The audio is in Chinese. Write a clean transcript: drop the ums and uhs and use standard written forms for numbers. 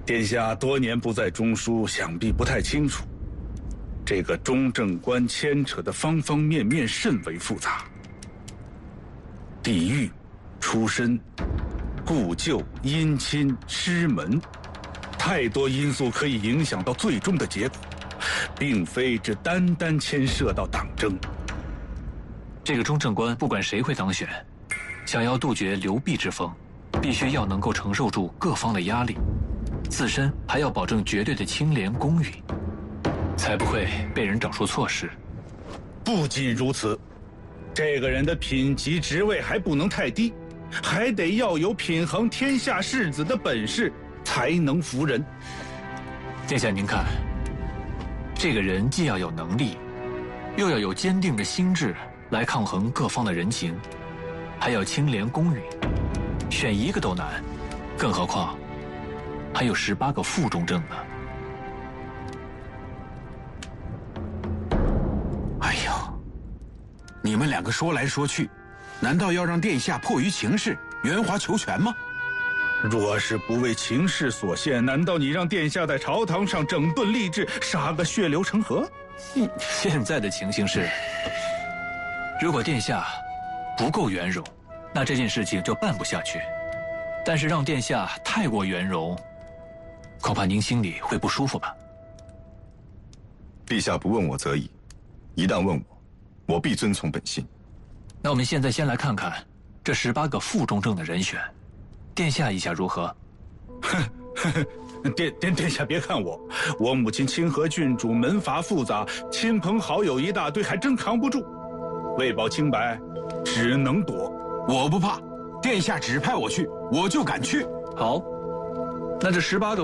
殿下多年不在中书，想必不太清楚，这个中正官牵扯的方方面面甚为复杂。地域、出身、故旧、姻亲、师门，太多因素可以影响到最终的结果，并非只单单牵涉到党争。 这个中正官不管谁会当选，想要杜绝流弊之风，必须要能够承受住各方的压力，自身还要保证绝对的清廉公允，才不会被人找出错失。 不仅如此，这个人的品级职位还不能太低，还得要有品衡天下士子的本事，才能服人。 殿下您看，这个人既要有能力，又要有坚定的心智来抗衡各方的人情，还要清廉公允，选一个都难，更何况还有18个副中正呢。 哎呦，你们两个说来说去，难道要让殿下迫于情势，圆滑求全吗？ 若是不为情势所限，难道你让殿下在朝堂上整顿吏治，杀个血流成河？ 现在的情形是，如果殿下不够圆融，那这件事情就办不下去。但是让殿下太过圆融，恐怕您心里会不舒服吧？ 陛下不问我则已，一旦问我，我必遵从本心。 那我们现在先来看看这18个副中正的人选，殿下意下如何？ 殿下别看我母亲清河郡主，门阀复杂，亲朋好友一大堆，还真扛不住。为保清白，只能躲。 我不怕，殿下指派我去，我就敢去。 好，那这18个